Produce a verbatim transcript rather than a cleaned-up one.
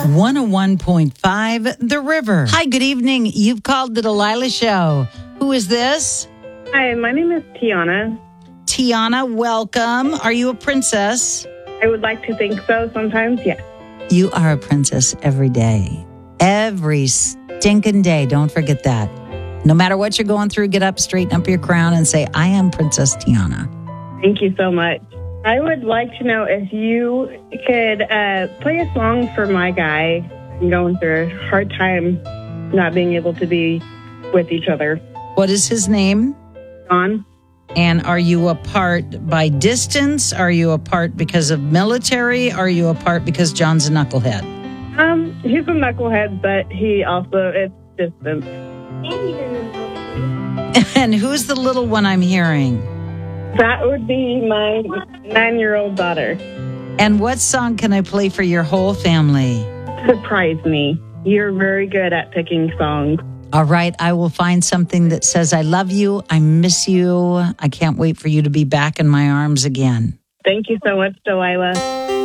one oh one point five The River. Hi, good evening. You've called the Delilah Show. Who is this? Hi, my name is Tiana. Tiana, welcome. Are you a princess? I would like to think so sometimes, yes. You are a princess every day. Every stinking day. Don't forget that. No matter what you're going through, get up, straighten up your crown, and say, I am Princess Tiana. Thank you so much. I would like to know if you could uh, play a song for my guy. I'm going through a hard time not being able to be with each other. What is his name? John. And are you apart by distance? Are you apart because of military? Are you apart because John's a knucklehead? Um, he's a knucklehead, but he also is distant. And who's the little one I'm hearing? That would be my nine-year-old daughter. And what song can I play for your whole family? Surprise me. You're very good at picking songs. All right, I will find something that says, I love you, I miss you, I can't wait for you to be back in my arms again. Thank you so much, Delilah.